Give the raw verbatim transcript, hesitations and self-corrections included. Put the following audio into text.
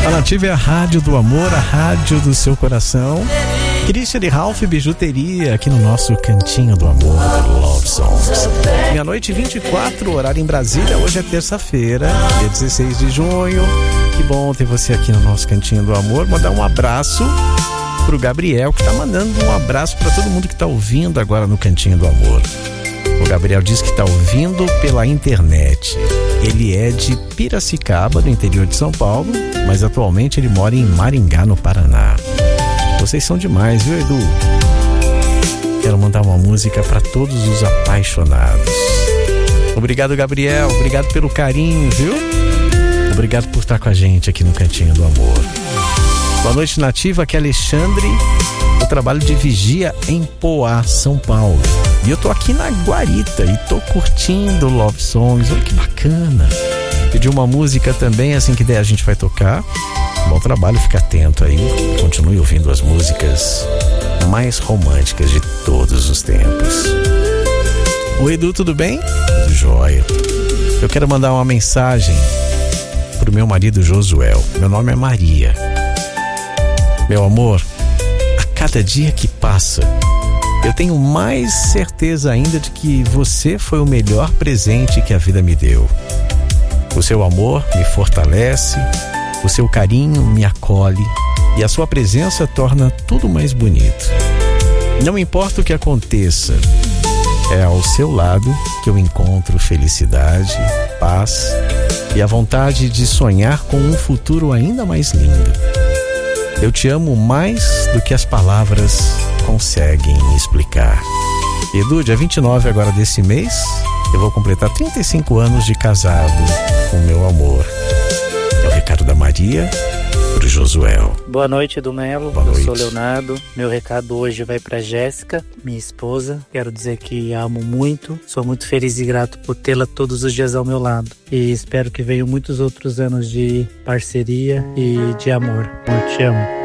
A Nativa é a rádio do amor, a rádio do seu coração. Christian e Ralph Bijuteria, aqui no nosso Cantinho do Amor, do Love Songs. Meia-noite e vinte e quatro, horário em Brasília. Hoje é terça-feira, dia dezesseis de junho. Que bom ter você aqui no nosso Cantinho do Amor. Mandar um abraço pro Gabriel, que tá mandando um abraço para todo mundo que tá ouvindo agora no Cantinho do Amor. O Gabriel diz que tá ouvindo pela internet. Ele é de Piracicaba, no interior de São Paulo, mas atualmente ele mora em Maringá, no Paraná. Vocês são demais, viu, Edu? Quero mandar uma música para todos os apaixonados. Obrigado, Gabriel. Obrigado pelo carinho, viu? Obrigado por estar com a gente aqui no Cantinho do Amor. Boa noite, Nativa. Aqui é Alexandre. Eu trabalho de vigia em Poá, São Paulo. E eu tô aqui na Guarita e tô curtindo Love Songs. Olha que bacana. Pedi uma música também, assim que der a gente vai tocar. Bom trabalho, fica atento aí. Continue ouvindo as músicas mais românticas de todos os tempos. Oi, Edu, tudo bem? Tudo jóia. Eu quero mandar uma mensagem pro meu marido Josuel. Meu nome é Maria. Meu amor, a cada dia que passa, eu tenho mais certeza ainda de que você foi o melhor presente que a vida me deu. O seu amor me fortalece, o seu carinho me acolhe e a sua presença torna tudo mais bonito. Não importa o que aconteça, é ao seu lado que eu encontro felicidade, paz e a vontade de sonhar com um futuro ainda mais lindo. Eu te amo mais do que as palavras conseguem explicar. Edu, dia vinte e nove agora desse mês, eu vou completar trinta e cinco anos de casado com meu amor. É o recado da Maria pro Josuel. Boa noite, Edu Melo. Boa eu noite. sou Leonardo. Meu recado hoje vai pra Jéssica, minha esposa. Quero dizer que a amo muito. Sou muito feliz e grato por tê-la todos os dias ao meu lado. E espero que venham muitos outros anos de parceria e de amor. Eu te amo.